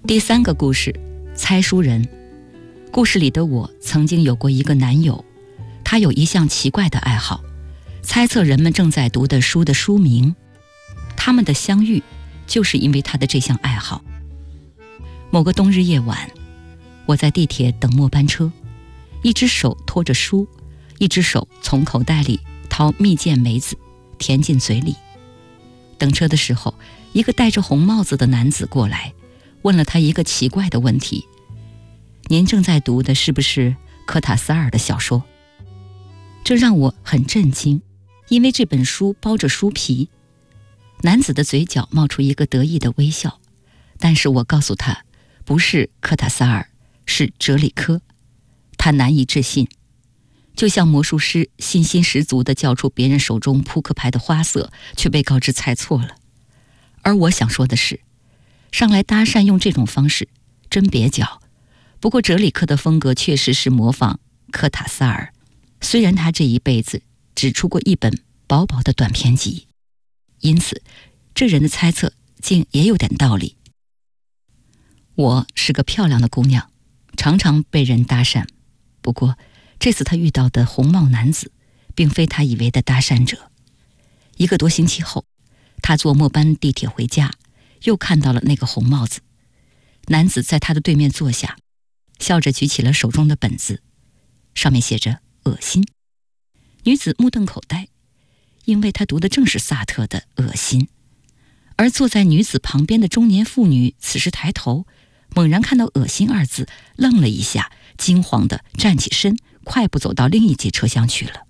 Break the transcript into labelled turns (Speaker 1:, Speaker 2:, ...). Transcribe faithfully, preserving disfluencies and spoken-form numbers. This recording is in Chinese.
Speaker 1: 第三个故事，猜书人。故事里的我曾经有过一个男友，他有一项奇怪的爱好，猜测人们正在读的书的书名。他们的相遇就是因为他的这项爱好。某个冬日夜晚，我在地铁等末班车，一只手托着书，一只手从口袋里掏蜜饯梅子填进嘴里。等车的时候，一个戴着红帽子的男子过来，问了他一个奇怪的问题：您正在读的是不是科塔萨尔的小说？这让我很震惊，因为这本书包着书皮。男子的嘴角冒出一个得意的微笑，但是我告诉他，不是科塔萨尔，是哲里科。他难以置信，就像魔术师信心十足地叫出别人手中扑克牌的花色，却被告知猜错了。而我想说的是，上来搭讪用这种方式真蹩脚。不过哲里科的风格确实是模仿科塔萨尔，虽然他这一辈子只出过一本薄薄的短篇集，因此这人的猜测竟也有点道理。我是个漂亮的姑娘，常常被人搭讪，不过这次他遇到的红帽男子并非他以为的搭讪者。一个多星期后，他坐末班地铁回家，又看到了那个红帽子。男子在他的对面坐下，笑着举起了手中的本子，上面写着恶心。女子目瞪口呆，因为她读的正是萨特的恶心。而坐在女子旁边的中年妇女此时抬头，猛然看到恶心二字，愣了一下，惊慌地站起身，快步走到另一节车厢去了。